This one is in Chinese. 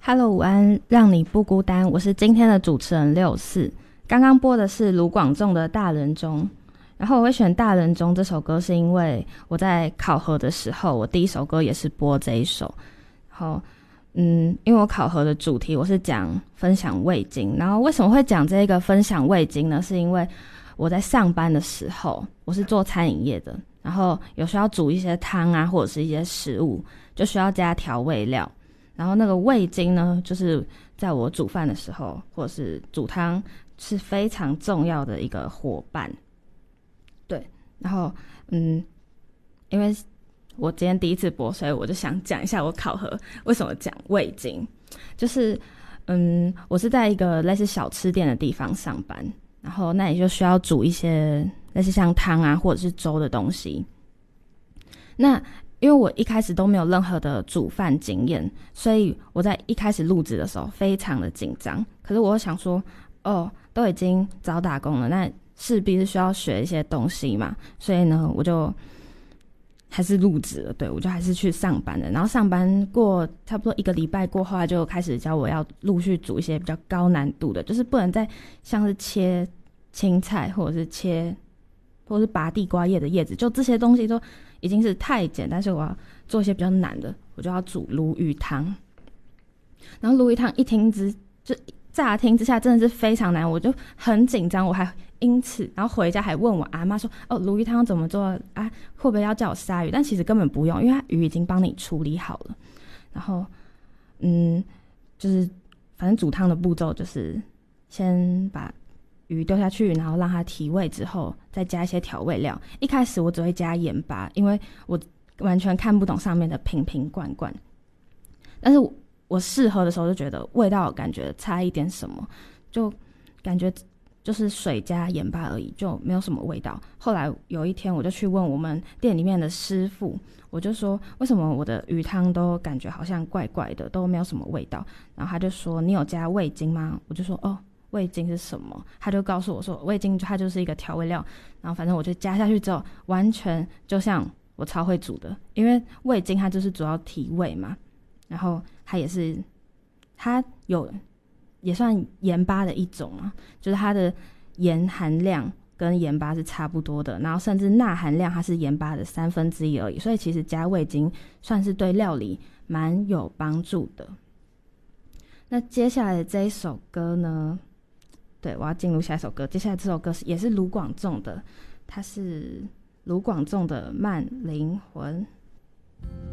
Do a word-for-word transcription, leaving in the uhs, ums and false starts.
Hello， 午安，让你不孤单，我是今天的主持人六四。刚刚播的是卢广仲的《大人中》，然后我会选《大人中》这首歌，是因为我在考核的时候，我第一首歌也是播这一首。然后，嗯，因为我考核的主题我是讲分享味精，然后为什么会讲这个分享味精呢？是因为我在上班的时候，我是做餐饮业的，然后有需要煮一些汤啊，或者是一些食物，就需要加调味料。然后那个味精呢，就是在我煮饭的时候，或者是煮汤，是非常重要的一个伙伴。对，然后嗯，因为我今天第一次播，所以我就想讲一下我考核为什么讲味精。就是嗯，我是在一个类似小吃店的地方上班，然后那里就需要煮一些类似像汤啊或者是粥的东西。那因为我一开始都没有任何的煮饭经验，所以我在一开始录制的时候非常的紧张。可是我想说，哦，都已经找打工了，那势必是需要学一些东西嘛，所以呢，我就还是录制了。对，我就还是去上班了。然后上班过差不多一个礼拜过后，他就开始教我要陆续煮一些比较高难度的，就是不能再像是切青菜或者是切或者是拔地瓜叶的叶子，就这些东西都已经是太简单，所以我要做一些比较难的，我就要煮鲈鱼汤。然后鲈鱼汤一听之就乍听之下真的是非常难，我就很紧张，我还因此然后回家还问我阿妈说，哦，鲈鱼汤怎么做啊？会不会要叫我杀鱼？但其实根本不用，因为它鱼已经帮你处理好了。然后嗯，就是反正煮汤的步骤就是先把鱼丢下去，然后让它提味之后再加一些调味料。一开始我只会加盐巴，因为我完全看不懂上面的瓶瓶罐罐，但是我我试喝的时候就觉得味道感觉差一点什么，就感觉就是水加盐巴而已，就没有什么味道。后来有一天我就去问我们店里面的师傅，我就说为什么我的鱼汤都感觉好像怪怪的，都没有什么味道。然后他就说，你有加味精吗？我就说，哦，味精是什么？他就告诉我说，味精它就是一个调味料。然后反正我就加下去之后，完全就像我超会煮的，因为味精它就是主要提味嘛，然后它也是它有也算盐巴的一种啊，就是它的盐含量跟盐巴是差不多的，然后甚至钠含量它是盐巴的三分之一而已，所以其实加味精算是对料理蛮有帮助的。那接下来的这一首歌呢，对，我要进入下一首歌。接下来这首歌是也是卢广仲的，它是卢广仲的《慢灵魂》。